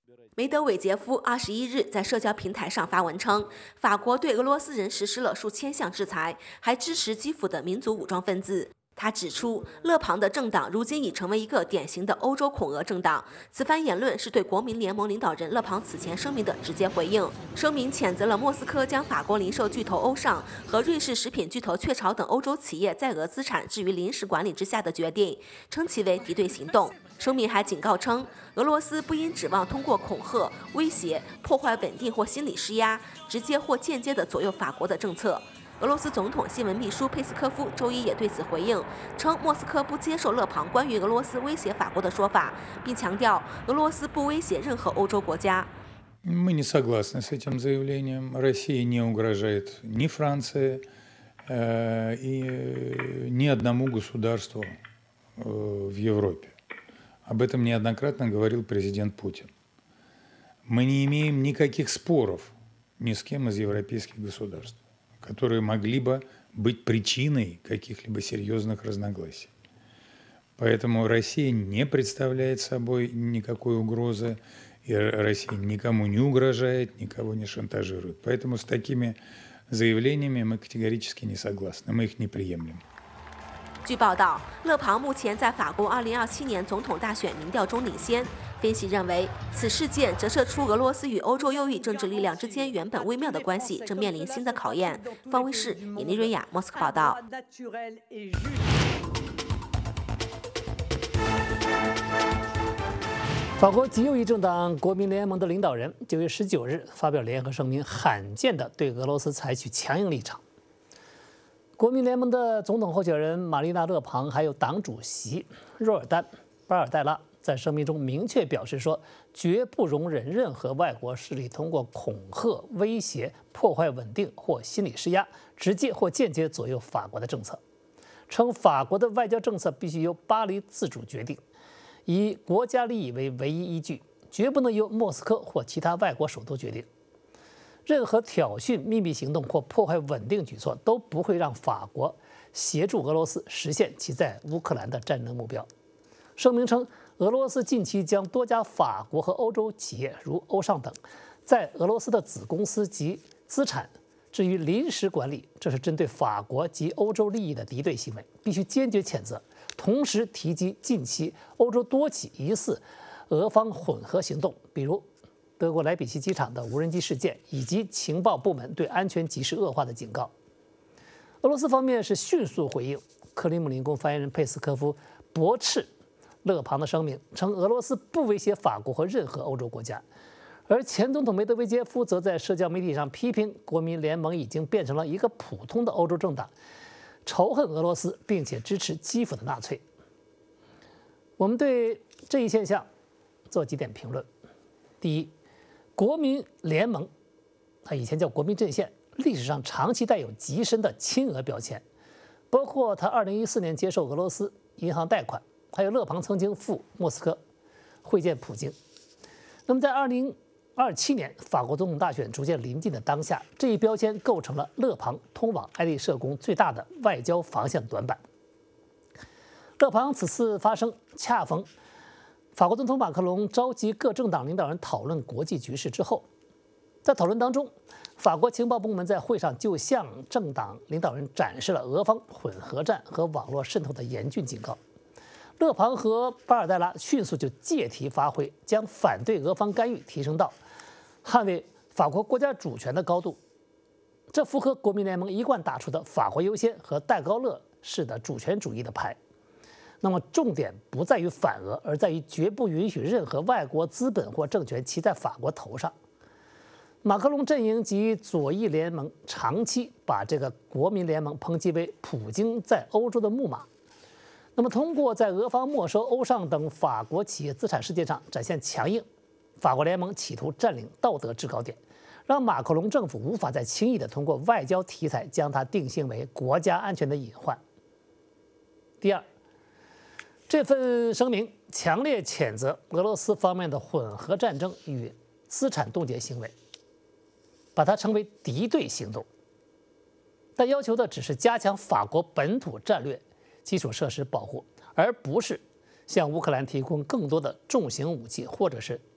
梅德韦杰夫21日在社交平台上发文称，法国对俄罗斯人实施了数千项制裁，还支持基辅的民族武装分子。他指出，勒庞的政党如今已成为一个典型的欧洲恐俄政党。此番言论是对国民联盟领导人勒庞此前声明的直接回应。声明谴责了莫斯科将法国零售巨头欧尚和瑞士食品巨头雀巢等欧洲企业在俄资产置于临时管理之下的决定，称其为敌对行动。声明还警告称，俄罗斯不应指望通过恐吓、威胁、破坏稳定或心理施压，直接或间接地左右法国的政策。俄罗斯总统新闻秘书佩斯科夫周一也对此回应，称莫斯科不接受勒庞关于俄罗斯威胁法国的说法，并强调俄罗斯不威胁任何欧洲国家。 Мы не согласны с этим заявлением. Россия не угрожает ни Франции, и ни одному государству в Европе. Об этом неоднократно говорил президент Путин. Мы не имеем никаких споров ни с кем из европейских государств, которые могли бы быть причиной каких-либо серьезных разногласий. Поэтому Россия не представляет собой никакой угрозы, и Россия никому не угрожает, никого не шантажирует. Поэтому с такими заявлениями мы категорически не согласны, мы их не приемлем. 据报道，勒庞目前在法国2027年总统大选民调中领先。分析认为，此事件折射出俄罗斯与欧洲右翼政治力量之间原本微妙的关系正面临新的考验。方卫视尹丽瑞亚莫斯科报道。 法国极右翼政党国民联盟的领导人9月19日发表联合声明，罕见地对俄罗斯采取强硬立场。国民联盟的总统候选人玛丽娜·勒庞，还有党主席若尔丹·巴尔代拉在声明中明确表示说，绝不容忍任何外国势力通过恐吓、威胁、破坏稳定或心理施压，直接或间接左右法国的政策，称法国的外交政策必须由巴黎自主决定，以国家利益为唯一依据，绝不能由莫斯科或其他外国首都决定。任何挑衅、秘密行动或破坏稳定举措都不会让法国协助俄罗斯实现其在乌克兰的战争目标。声明称，俄罗斯近期将多家法国和欧洲企业，如欧尚等，在俄罗斯的子公司及资产置于临时管理，这是针对法国及欧洲利益的敌对行为，必须坚决谴责。同时提及近期欧洲多起疑似俄方混合行动，比如德国莱比锡机场的无人机事件，以及情报部门对安全局势恶化的警告。俄罗斯方面是迅速回应，克里姆林宫发言人佩斯科夫驳斥勒庞的声明，称俄罗斯不威胁法国和任何欧洲国家。而前总统梅德韦杰夫则在社交媒体上批评国民联盟已经变成了一个普通的欧洲政党，仇恨俄罗斯，并且支持基辅的纳粹。我们对这一现象做几点评论。第一，国民联盟，它以前叫国民阵线，历史上长期带有极深的亲俄标签，包括他2014年接受俄罗斯银行贷款，还有勒庞曾经赴莫斯科会见普京。那么在2027年法国总统大选逐渐临近的当下，这一标签构成了勒庞通往爱丽舍宫最大的外交防线短板。勒庞此次发声恰逢法国总统马克龙召集各政党领导人讨论国际局势之后，在讨论当中，法国情报部门在会上就向政党领导人展示了俄方混合战和网络渗透的严峻警告。勒庞和巴尔代拉迅速就借题发挥，将反对俄方干预提升到捍卫法国国家主权的高度，这符合国民联盟一贯打出的法国优先和戴高乐式的主权主义的牌。那么重点不在于反俄，而在于绝不允许任何外国资本或政权骑在法国头上。马克龙阵营及左翼联盟长期把这个国民联盟抨击为普京在欧洲的木马。那么通过在俄方没收欧尚等法国企业资产事件上展现强硬，法国联盟企图占领道德制高点，让马克龙政府无法再轻易地通过外交题材将它定性为国家安全的隐患。第二，这份声明强烈谴责俄罗斯方面的混合战争与资产冻结行为，把它称为敌对行动，但要求的只是加强法国本土战略基础设施保护，而不是向乌克兰提供更多的重型武器或者是